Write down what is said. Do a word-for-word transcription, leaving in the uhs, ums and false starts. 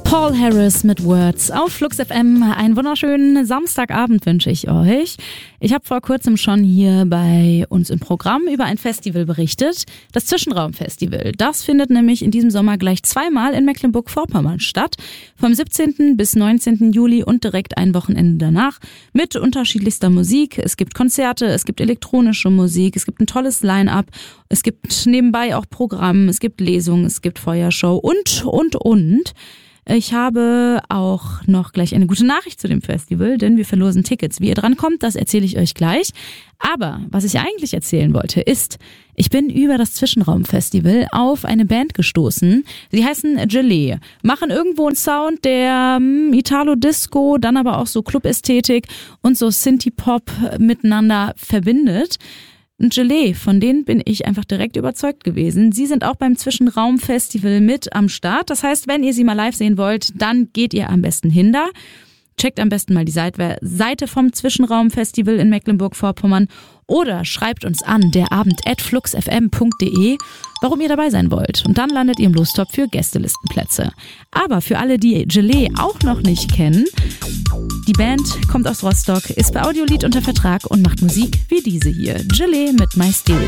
Paul Harris mit Words auf Flux F M. Einen wunderschönen Samstagabend wünsche ich euch. Ich habe vor kurzem schon hier bei uns im Programm über ein Festival berichtet, das Zwischenraumfestival. Das findet nämlich in diesem Sommer gleich zweimal in Mecklenburg-Vorpommern statt, vom siebzehnten bis neunzehnten Juli und direkt ein Wochenende danach mit unterschiedlichster Musik. Es gibt Konzerte, es gibt elektronische Musik, es gibt ein tolles Line-up, es gibt nebenbei auch Programm, es gibt Lesungen, es gibt Feuershow und, und, und. Ich habe auch noch gleich eine gute Nachricht zu dem Festival, denn wir verlosen Tickets. Wie ihr dran kommt, das erzähle ich euch gleich. Aber was ich eigentlich erzählen wollte, ist, ich bin über das Zwischenraumfestival auf eine Band gestoßen. Sie heißen Gelee, machen irgendwo einen Sound, der ähm, Italo-Disco, dann aber auch so Club-Ästhetik und so Synthie-Pop miteinander verbindet. Und Gelee, von denen bin ich einfach direkt überzeugt gewesen. Sie sind auch beim Zwischenraumfestival mit am Start. Das heißt, wenn ihr sie mal live sehen wollt, dann geht ihr am besten hin da. Checkt am besten mal die Seite vom Zwischenraumfestival in Mecklenburg-Vorpommern oder schreibt uns an, der Abend at fluxfm punkt de, warum ihr dabei sein wollt. Und dann landet ihr im Lostopf für Gästelistenplätze. Aber für alle, die Gelee auch noch nicht kennen, die Band kommt aus Rostock, ist bei Audiolied unter Vertrag und macht Musik wie diese hier. Gelee mit My Stereo.